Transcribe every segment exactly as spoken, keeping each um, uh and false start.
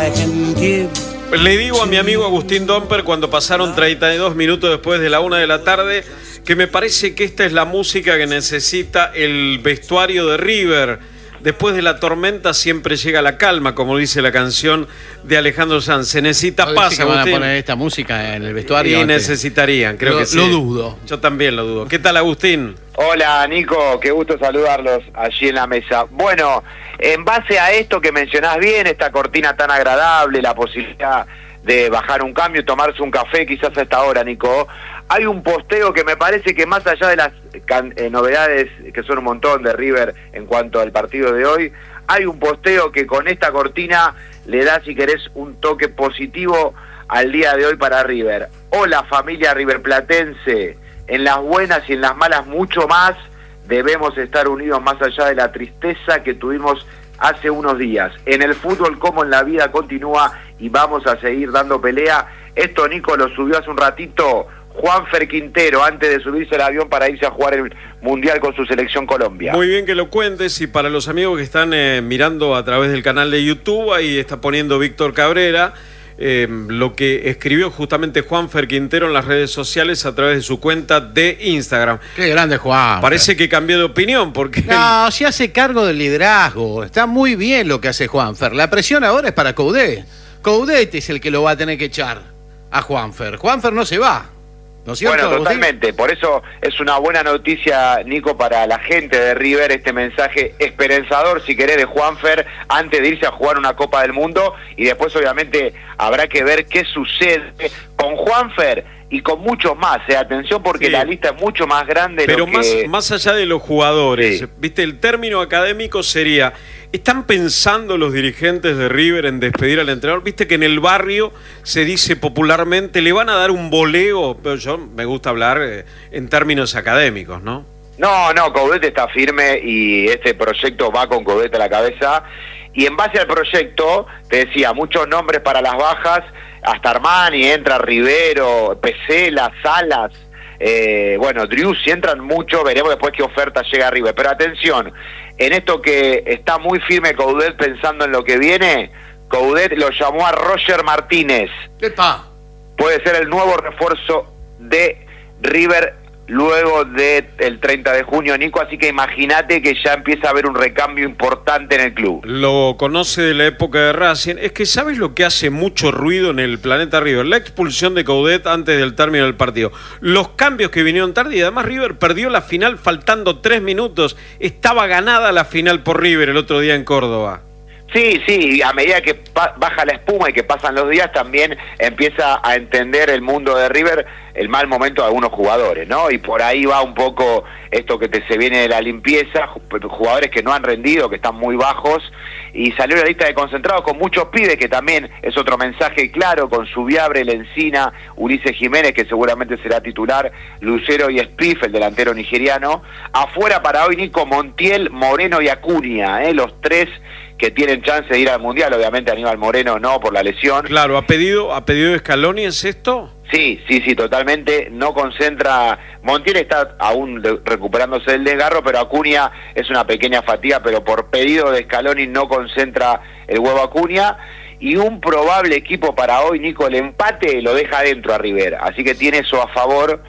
I can give. Le digo a mi amigo Agustín Domper cuando pasaron treinta y dos minutos después de la una de la tarde que me parece que esta es la música que necesita el vestuario de River. Después de la tormenta siempre llega la calma, como dice la canción de Alejandro Sanz. Se necesita ¿No paz, dice que van Agustín? a poner esta música en el vestuario? Y antes? necesitarían, creo lo, que sí. Lo dudo. Yo también lo dudo. ¿Qué tal, Agustín? Hola, Nico, qué gusto saludarlos allí en la mesa. Bueno, en base a esto que mencionás bien, esta cortina tan agradable, la posibilidad de bajar un cambio, tomarse un café quizás a esta hora, Nico, hay un posteo que me parece que más allá de las can eh, novedades, que son un montón de River en cuanto al partido de hoy, hay un posteo que con esta cortina le da, si querés, un toque positivo al día de hoy para River. Hola, familia riverplatense, en las buenas y en las malas mucho más, debemos estar unidos más allá de la tristeza que tuvimos hace unos días. En el fútbol como en la vida continúa y vamos a seguir dando pelea. Esto Nico lo subió hace un ratito Juanfer Quintero antes de subirse al avión para irse a jugar el Mundial con su selección Colombia. Muy bien que lo cuentes, y para los amigos que están eh, mirando a través del canal de YouTube, ahí está poniendo Víctor Cabrera eh, lo que escribió justamente Juanfer Quintero en las redes sociales a través de su cuenta de Instagram. Qué grande Juan. Parece que cambió de opinión porque... No, se hace cargo del liderazgo. Está muy bien lo que hace Juanfer. La presión ahora es para Coudet. Coudet es el que lo va a tener que echar a Juanfer. Juanfer no se va. ¿No es cierto, Bueno, Agustín? totalmente. Por eso es una buena noticia, Nico, para la gente de River, este mensaje esperanzador, si querés, de Juanfer antes de irse a jugar una Copa del Mundo. Y después, obviamente, habrá que ver qué sucede con Juanfer y con muchos más. Eh. Atención, porque Sí. la lista es mucho más grande. Pero lo que... más, más allá de los jugadores, Sí. viste, el término académico sería, ¿están pensando los dirigentes de River en despedir al entrenador? Viste que en el barrio se dice popularmente, le van a dar un voleo, pero yo me gusta hablar eh, en términos académicos, ¿no? No, no, Coudet está firme y este proyecto va con Coudet a la cabeza. Y en base al proyecto, te decía, muchos nombres para las bajas, hasta Armani, entra Rivero, Pesela, Salas, eh, bueno, Drew, si entran mucho, veremos después qué oferta llega a River. Pero atención, en esto que está muy firme Coudet pensando en lo que viene, Coudet lo llamó a Roger Martínez. Epa. Puede ser el nuevo refuerzo de River luego del treinta de junio, Nico, así que imagínate que ya empieza a haber un recambio importante en el club. Lo conoce de la época de Racing. Es que ¿sabes lo que hace mucho ruido en el planeta River? La expulsión de Coudet antes del término del partido. Los cambios que vinieron tarde, y además River perdió la final faltando tres minutos. Estaba ganada la final por River el otro día en Córdoba. Sí, sí, a medida que baja la espuma y que pasan los días, también empieza a entender el mundo de River el mal momento de algunos jugadores, ¿no? Y por ahí va un poco esto que te se viene de la limpieza, jugadores que no han rendido, que están muy bajos, y salió la lista de concentrados con muchos pibes, que también es otro mensaje claro, con Subiabre, Lencina, Ulises Jiménez, que seguramente será titular, Lucero y Spiff, el delantero nigeriano. Afuera para hoy, Nico, Montiel, Moreno y Acuña, ¿eh? Los tres que tienen chance de ir al Mundial. Obviamente Aníbal Moreno no, por la lesión. Claro, ¿ha pedido, ha pedido Scaloni, es esto? Sí, sí, sí, totalmente. No concentra. Montiel está aún de, recuperándose del desgarro, pero Acuña es una pequeña fatiga, pero por pedido de Scaloni no concentra el huevo Acuña. Y un probable equipo para hoy, Nico, el empate lo deja adentro a River. Así que tiene eso a favor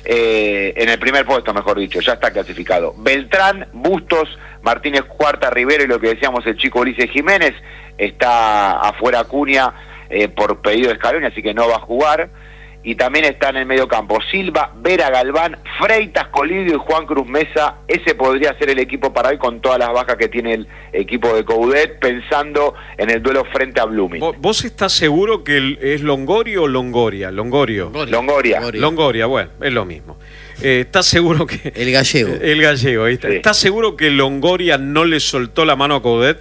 eh, en el primer puesto, mejor dicho. Ya está clasificado. Beltrán, Bustos, Martínez Cuarta, Rivero y lo que decíamos el chico Ulises Jiménez. Está afuera Acuña eh, por pedido de Scaloni, así que no va a jugar. Y también está en el medio campo Silva, Vera Galván, Freitas, Colidio y Juan Cruz Mesa. Ese podría ser el equipo para hoy, con todas las bajas que tiene el equipo de Coudet, pensando en el duelo frente a Blooming. ¿Vos estás seguro que es Longorio o Longoria? Longorio. Longoria. Longoria. Longoria, bueno, es lo mismo. Eh, ¿Estás seguro que... El gallego. El gallego, ahí está. Sí. ¿Estás seguro que Longoria no le soltó la mano a Coudet?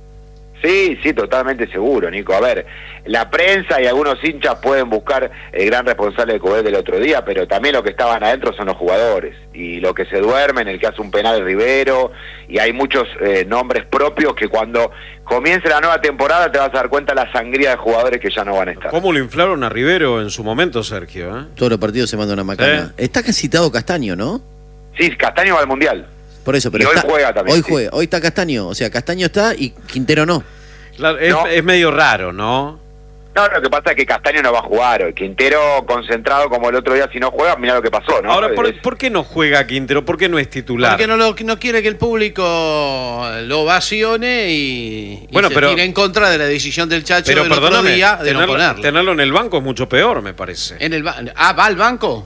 Sí, sí, totalmente seguro, Nico. A ver, la prensa y algunos hinchas pueden buscar el gran responsable de Coudet del otro día, pero también lo que estaban adentro son los jugadores. Y lo que se duermen, el que hace un penal de Rivero, y hay muchos eh, nombres propios que cuando comience la nueva temporada te vas a dar cuenta de la sangría de jugadores que ya no van a estar. ¿Cómo lo inflaron a Rivero en su momento, Sergio? ¿eh? Todos los partidos se manda una macana. ¿Eh? Está casi citado Castaño, ¿no? Sí, Castaño va al Mundial. Por eso, pero Y hoy está, juega también, Hoy sí. juega, hoy está Castaño, o sea, Castaño está y Quintero no. Claro, es, ¿no? es medio raro, ¿no? No, lo que pasa es que Castaño no va a jugar hoy. Quintero concentrado como el otro día, si no juega, mirá lo que pasó, ¿no? Ahora, ¿por, Es- ¿por qué no juega Quintero? ¿Por qué no es titular? Porque no, lo, no quiere que el público lo ovacione y, y Bueno, se pero- tire en contra de la decisión del Chacho Pero del otro perdóname, día de no tenerlo, ponerlo. tenerlo en el banco es mucho peor, me parece. En el ba- ah, ¿va al banco?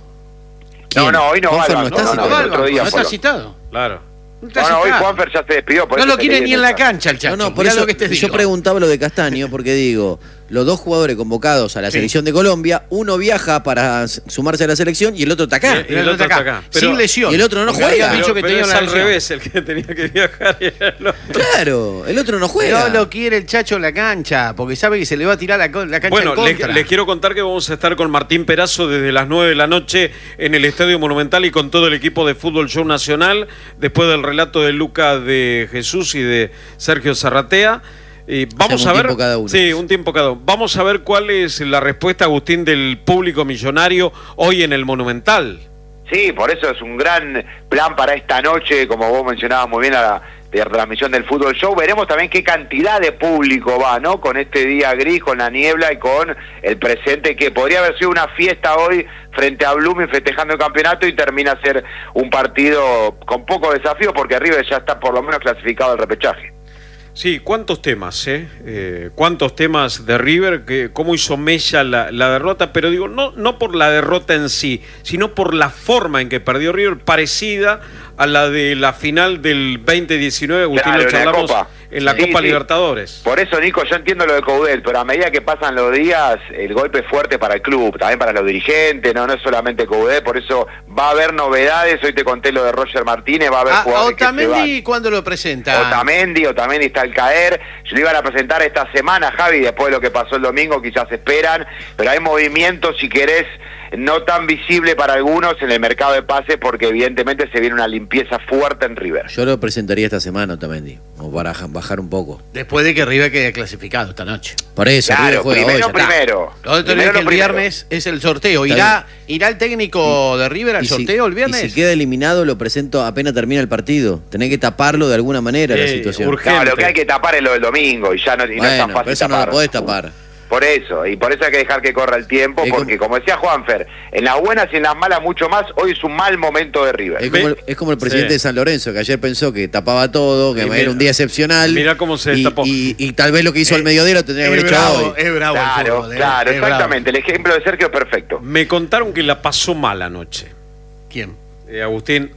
No, no, hoy no va al Juanfer no banco, está no, No, no, va el al otro banco, día no fue está lo- citado. Claro. No, está No, no, hoy citado. Juanfer ya se despidió. por No eso lo te quiere leí ni en la mensaje. cancha el Chacho. No, no, por Mirá eso lo que te yo digo. preguntaba lo de Castaño, porque digo, los dos jugadores convocados a la Sí. selección de Colombia, uno viaja para s- sumarse a la selección y el otro está acá. Y el otro está acá. Pero- sin lesión. y el otro no Porque juega. habían dicho que pero tenía es una al lesión. revés, el que tenía que viajar era el otro. Claro, el otro no juega. No lo quiere el Chacho en la cancha, porque sabe que se le va a tirar la, co- la cancha Bueno, en le- contra. les quiero contar que vamos a estar con Martín Perazo desde las nueve de la noche en el Estadio Monumental y con todo el equipo de Fútbol Show Nacional, después del relato de Luca de Jesús y de Sergio Zarratea. Y vamos sea, a un ver. tiempo cada uno. Sí, un tiempo cada uno. Vamos a ver cuál es la respuesta, Agustín, del público millonario hoy en el Monumental. Sí, por eso es un gran plan para esta noche, como vos mencionabas muy bien, a la de transmisión del Fútbol Show. Veremos también qué cantidad de público va, ¿no? Con este día gris, con la niebla y con el presente, que podría haber sido una fiesta hoy frente a Blooming festejando el campeonato y termina a ser un partido con poco desafío porque River ya está por lo menos clasificado al repechaje. Sí, cuántos temas, ¿eh? Eh, cuántos temas de River, que cómo hizo mella la, la derrota, pero digo, no, no por la derrota en sí, sino por la forma en que perdió River, parecida a la de la final del veinte diecinueve, Agustín, Claro, lo en la charlamos Copa. en la Sí, Copa sí. Libertadores. Por eso, Nico, yo entiendo lo de Coudet, pero a medida que pasan los días, el golpe es fuerte para el club, también para los dirigentes, no, no es solamente Coudet, por eso va a haber novedades. Hoy te conté lo de Roger Martínez, va a haber Ah, jugadores que se Otamendi, van. ¿cuándo lo presenta? Otamendi, Otamendi está al caer. Yo lo iban a presentar esta semana, Javi, después de lo que pasó el domingo, quizás esperan, pero hay movimientos, si querés, no tan visible para algunos en el mercado de pases, porque evidentemente se viene una limpieza fuerte en River. Yo lo presentaría esta semana, Otamendi, como para ja- bajar un poco. Después de que River quede clasificado esta noche. Por eso, River Claro, juega hoy, primero, ya está. primero. Lo otro Primero es que lo el primero. viernes es el sorteo. Está ¿Irá, irá el técnico de River al Y si- sorteo el viernes? Y si queda eliminado, lo presento apenas termina el partido. Tenés que taparlo de alguna manera la Sí, situación. urgente. Claro, lo que hay que tapar es lo del domingo y ya no, y no es tan Bueno, fácil pero eso no tapar. lo podés tapar. Por eso, y por eso hay que dejar que corra el tiempo, Es porque como decía Juanfer, en las buenas y en las malas mucho más, hoy es un mal momento de River. Es como, el, es como el presidente Sí. de San Lorenzo, que ayer pensó que tapaba todo, que Y era mira- un día excepcional. mira cómo se y, destapó. y, y tal vez lo que hizo al mediodía lo tendría que haber es hecho bravo, hoy. es bravo el Claro, fútbol, eh, claro, es bravo. exactamente. El ejemplo de Sergio es perfecto. Me contaron que la pasó mal anoche. ¿Quién? Eh, Agustín,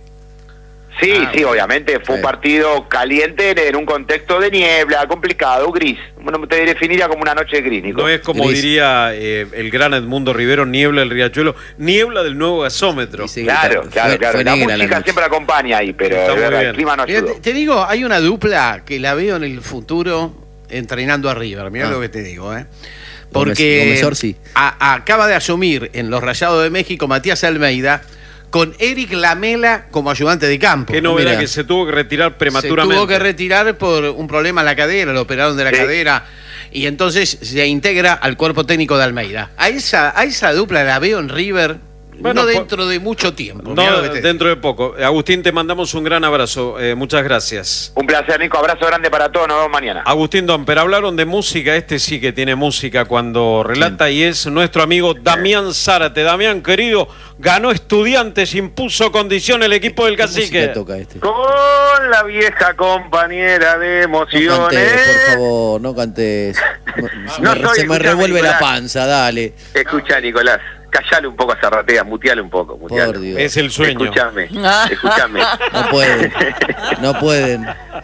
Sí, Ah, sí, obviamente fue un Sí. partido caliente en un contexto de niebla, complicado, gris. Bueno, te definiría como una noche gris, Nico. no es como Gris. diría eh, el gran Edmundo Rivero, niebla el riachuelo, niebla del nuevo gasómetro. Dice que Claro, fue- claro, claro. fue La negra la música noche. siempre acompaña ahí, pero Está de muy verdad, bien. el clima no Mira, ayudó. te, te digo, hay una dupla que la veo en el futuro entrenando a River. Mira Ah. lo que te digo, ¿eh? Gómez- Porque Gómez Orsi. a- acaba de asumir en los Rayados de México Matías Almeida con Eric Lamela como ayudante de campo. Qué novedad Mira. que se tuvo que retirar Se prematuramente. tuvo que retirar por un problema en la cadera, lo operaron de la Sí. cadera y entonces se integra al cuerpo técnico de Almeida. A esa, a esa dupla la veo en River Bueno, no po- dentro de mucho tiempo. No, mirá lo que te dentro de poco. Agustín, te mandamos un gran abrazo. Eh, muchas gracias. Un placer, Nico. Abrazo grande para todos. Nos vemos mañana. Agustín Domper, hablaron de música. Este sí que tiene música cuando relata y es nuestro amigo Damián Zárate. Damián, querido, ganó Estudiantes, impuso condición el equipo del ¿Qué música Cacique. toca este? Con la vieja compañera de No emociones. cantes, por favor, no cantes. Se No me- soy- se me escuchame, revuelve la Nicolás. panza, dale. Escucha, Nicolás, callale un poco a Zarratea, muteale un poco, muteale. Por Dios. Es el sueño. Escuchame, escuchame. No pueden. No pueden.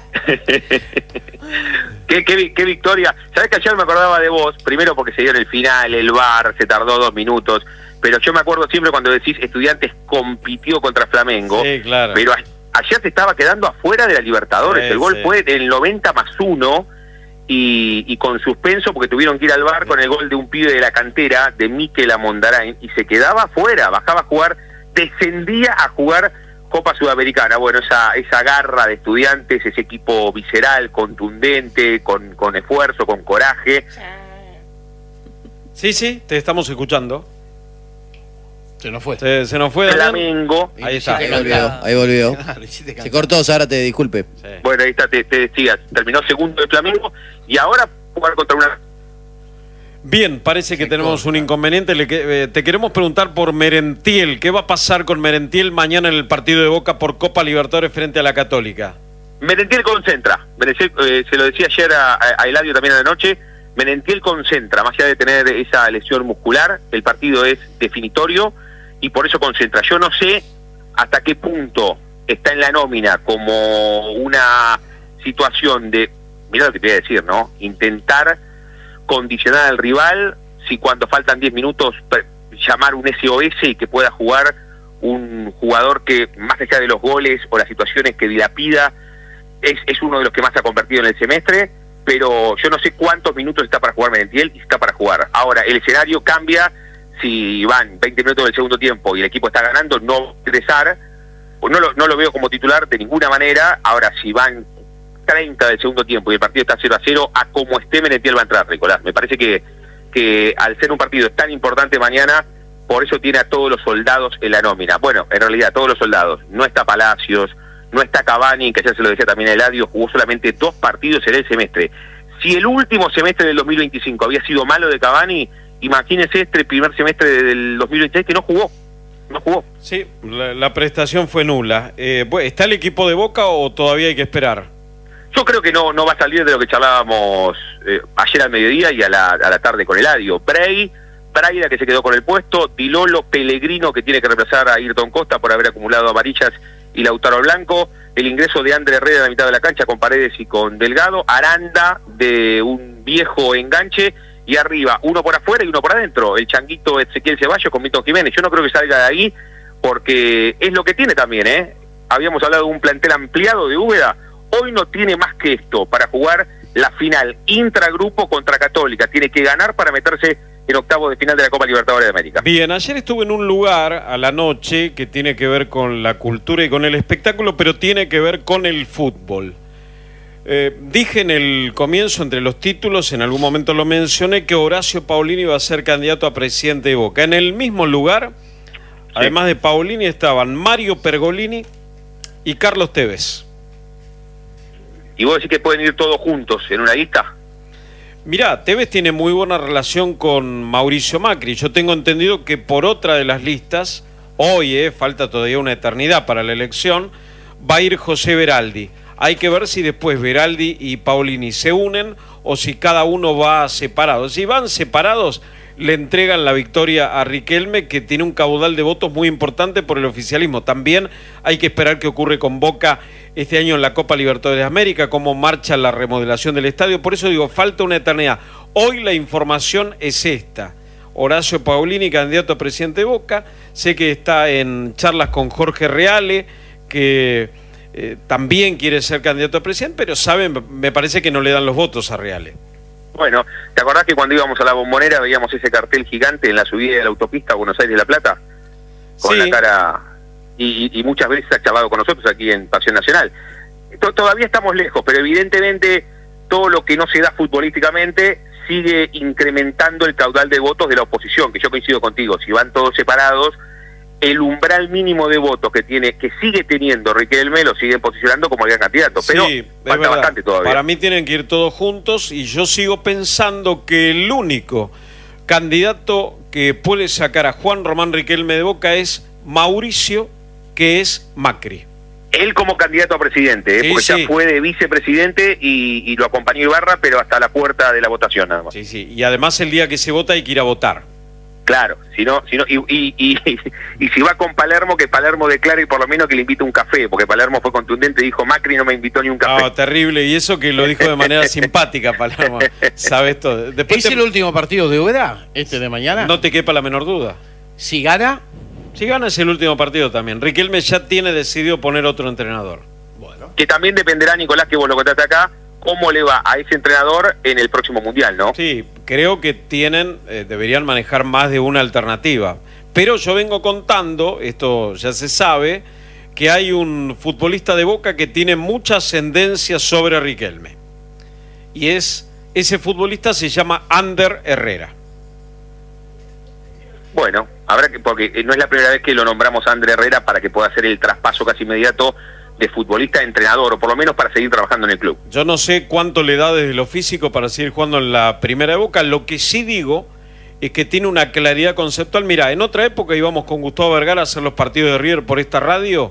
¿Qué, qué, vi- qué victoria. Sabés que ayer me acordaba de vos, primero porque se dio en el final, el V A R, se tardó dos minutos, pero yo me acuerdo siempre cuando decís Estudiantes compitió contra Flamengo, Sí, claro. pero a- ayer se estaba quedando afuera de la Libertadores, Sí, el gol sí. fue del noventa más uno, y, y con suspenso porque tuvieron que ir al V A R con el gol de un pibe de la cantera, de Mikel Amondarain, y se quedaba afuera, bajaba a jugar, descendía a jugar Copa Sudamericana. Bueno, esa, esa garra de Estudiantes, ese equipo visceral, contundente, con, con esfuerzo, con coraje. Sí, sí, te estamos escuchando. Se nos fue. Se, se nos fue Damián. Flamengo, Ahí está. Ahí volvió, ahí volvió. Claro, hiciste Se cantar. cortó, Zárate, disculpe. Sí. bueno, ahí está, te, te decía, terminó segundo de Flamengo, y ahora jugar contra una... Bien, parece que Se tenemos corta. un inconveniente. Le que- eh, te queremos preguntar por Merentiel. ¿Qué va a pasar con Merentiel mañana en el partido de Boca por Copa Libertadores frente a la Católica? Merentiel concentra. Merentiel, eh, se lo decía ayer a, a, a Eladio también a la noche. Merentiel concentra, más allá de tener esa lesión muscular, el partido es definitorio y por eso concentra. Yo no sé hasta qué punto está en la nómina como una situación de, mirá lo que te voy a decir, ¿no? Intentar condicionar al rival, si cuando faltan diez minutos llamar un S O S y que pueda jugar un jugador que, más allá de los goles o las situaciones que dilapida, es, es uno de los que más se ha convertido en el semestre, pero yo no sé cuántos minutos está para jugar Merentiel y está para jugar. Ahora, el escenario cambia si van veinte minutos del segundo tiempo y el equipo está ganando, no ingresar, pues no lo, no lo veo como titular de ninguna manera. Ahora, si van treinta del segundo tiempo y el partido está cero a cero, a como esté Merentiel va a entrar, Nicolás. Me parece que, que al ser un partido tan importante mañana, por eso tiene a todos los soldados en la nómina. Bueno, en realidad, todos los soldados. No está Palacios, no está Cavani, que ayer se lo decía también a Eladio, jugó solamente dos partidos en el semestre. Si el último semestre del dos mil veinticinco había sido malo de Cavani, imagínense este primer semestre del dos mil veintiséis que no jugó. No jugó. Sí, la, la prestación fue nula. Eh, bueno, ¿está el equipo de Boca o todavía hay que esperar? Yo creo que no no va a salir de lo que charlábamos eh, ayer al mediodía y a la, a la tarde con Eladio. Bray, Braida que se quedó con el puesto, Dilolo, Pellegrino que tiene que reemplazar a Ayrton Costa por haber acumulado amarillas y Lautaro Blanco, el ingreso de André Herrera en la mitad de la cancha con Paredes y con Delgado, Aranda de un viejo enganche y arriba uno por afuera y uno por adentro, el changuito Ezequiel Ceballos con Milton Jiménez. Yo no creo que salga de ahí porque es lo que tiene también, ¿eh? Habíamos hablado de un plantel ampliado de Úbeda, hoy no tiene más que esto para jugar la final intragrupo contra Católica, tiene que ganar para meterse en octavos de final de la Copa Libertadores de América. Bien, ayer estuve en un lugar a la noche que tiene que ver con la cultura y con el espectáculo, pero tiene que ver con el fútbol. Eh, dije en el comienzo, entre los títulos, en algún momento lo mencioné, que Horacio Paulini iba a ser candidato a presidente de Boca. En el mismo lugar, sí, además de Paulini, estaban Mario Pergolini y Carlos Tevez. ¿Y vos decís que pueden ir todos juntos en una lista? Mirá, Tevez tiene muy buena relación con Mauricio Macri. Yo tengo entendido que por otra de las listas, hoy, eh, falta todavía una eternidad para la elección, va a ir José Veraldi. Hay que ver si después Veraldi y Paulini se unen o si cada uno va separado. Si van separados, le entregan la victoria a Riquelme, que tiene un caudal de votos muy importante por el oficialismo. También hay que esperar qué ocurre con Boca este año en la Copa Libertadores de América, cómo marcha la remodelación del estadio. Por eso digo, falta una eternidad. Hoy la información es esta. Horacio Paulini, candidato a presidente de Boca. Sé que está en charlas con Jorge Reale, que eh, también quiere ser candidato a presidente, pero saben, me parece que no le dan los votos a Reale. Bueno, ¿te acordás que cuando íbamos a la Bombonera veíamos ese cartel gigante en la subida de la autopista a Buenos Aires-La Plata? Con sí. la cara... Y, y muchas veces ha charlado con nosotros aquí en Pasión Nacional. T- Todavía estamos lejos, pero evidentemente todo lo que no se da futbolísticamente sigue incrementando el caudal de votos de la oposición, que yo coincido contigo, si van todos separados, el umbral mínimo de votos que tiene, que sigue teniendo Riquelme, lo siguen posicionando como el gran candidato, pero sí, falta bastante todavía. Para mí tienen que ir todos juntos y yo sigo pensando que el único candidato que puede sacar a Juan Román Riquelme de Boca es Mauricio, que es Macri. Él como candidato a presidente, ¿eh? Sí, porque sí. ya fue de vicepresidente y, y lo acompañó Ibarra, pero hasta la puerta de la votación nada más. Sí, sí. Y además el día que se vota hay que ir a votar. Claro, si no, si no, y, y, y, y si va con Palermo, que Palermo declare por lo menos que le invite un café, porque Palermo fue contundente y dijo, Macri no me invitó ni un café. No, terrible, y eso que lo dijo de manera simpática, Palermo. Sabes todo. Después ¿Es te... el último partido de Úbeda, este de mañana? No te quepa la menor duda. Si gana... Si gana es el último partido también. Riquelme ya tiene decidido poner otro entrenador. Bueno. Que también dependerá, Nicolás, que vos lo contaste acá, cómo le va a ese entrenador en el próximo Mundial, ¿no? Sí, creo que tienen, eh, deberían manejar más de una alternativa. Pero yo vengo contando, esto ya se sabe, que hay un futbolista de Boca que tiene mucha ascendencia sobre Riquelme. Y es, ese futbolista se llama Ander Herrera. Bueno, habrá que, porque no es la primera vez que lo nombramos a André Herrera para que pueda hacer el traspaso casi inmediato de futbolista a entrenador, o por lo menos para seguir trabajando en el club. Yo no sé cuánto le da desde lo físico para seguir jugando en la primera de Boca. Lo que sí digo es que tiene una claridad conceptual. Mira, en otra época íbamos con Gustavo Vergara a hacer los partidos de River por esta radio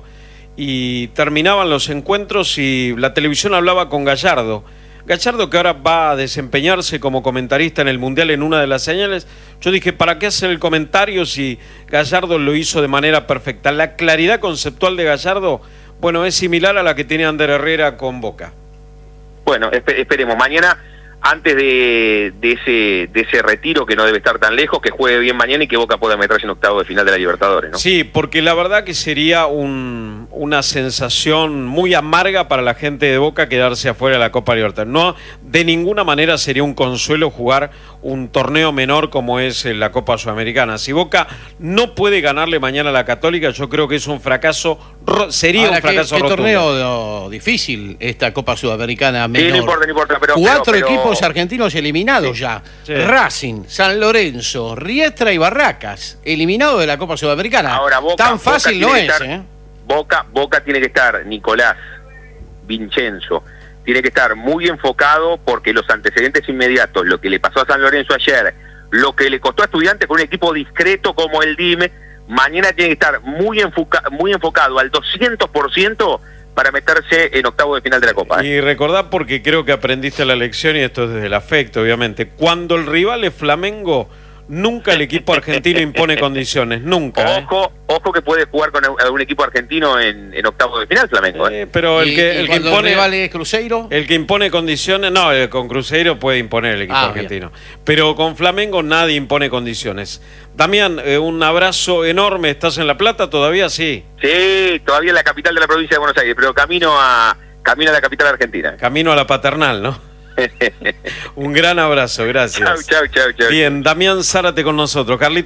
y terminaban los encuentros y la televisión hablaba con Gallardo. Gallardo, que ahora va a desempeñarse como comentarista en el Mundial en una de las señales. Yo dije, ¿para qué hacer el comentario si Gallardo lo hizo de manera perfecta? La claridad conceptual de Gallardo, bueno, es similar a la que tiene Ander Herrera con Boca. Bueno, esp- esperemos. Mañana, antes de, de ese de ese retiro que no debe estar tan lejos, que juegue bien mañana y que Boca pueda meterse en octavo de final de la Libertadores, ¿no? Sí, porque la verdad que sería un, una sensación muy amarga para la gente de Boca quedarse afuera de la Copa Libertadores. No, de ninguna manera sería un consuelo jugar un torneo menor como es la Copa Sudamericana. Si Boca no puede ganarle mañana a la Católica, yo creo que es un fracaso, sería Ahora, un fracaso ¿qué, qué rotundo. torneo difícil esta Copa Sudamericana menor? Sí, no importa, no importa, pero... Cuatro pero, pero... equipos argentinos eliminados sí. ya. Sí. Racing, San Lorenzo, Riestra y Barracas, eliminados de la Copa Sudamericana. Ahora, Boca, Tan fácil Boca no tiene es, que estar, ¿eh? Boca, Boca tiene que estar, Nicolás, Vincenzo, tiene que estar muy enfocado porque los antecedentes inmediatos, lo que le pasó a San Lorenzo ayer, lo que le costó a Estudiantes con un equipo discreto como el D I M E, mañana tiene que estar muy, enfoca, muy enfocado al doscientos por ciento para meterse en octavo de final de la Copa. ¿eh? Y recordá, porque creo que aprendiste la lección, y esto es desde el afecto, obviamente, cuando el rival es Flamengo, nunca el equipo argentino impone condiciones, nunca. Ojo, ¿eh? ojo que puede jugar con algún equipo argentino en, en octavo de final, Flamengo. ¿eh? Eh, pero el Y- que, y el que cuando impone... el rival es Cruzeiro. El que impone condiciones, no, el- con Cruzeiro puede imponer el equipo Ah, argentino. Pero con Flamengo nadie impone condiciones. Damián, eh, un abrazo enorme. ¿Estás en La Plata todavía? Sí. Sí, todavía en la capital de la provincia de Buenos Aires, pero camino a camino a la capital argentina. Camino a la paternal, ¿no? Un gran abrazo, gracias. Chau, chau, chau, chau. Bien, Damián Zárate con nosotros. Carlitos.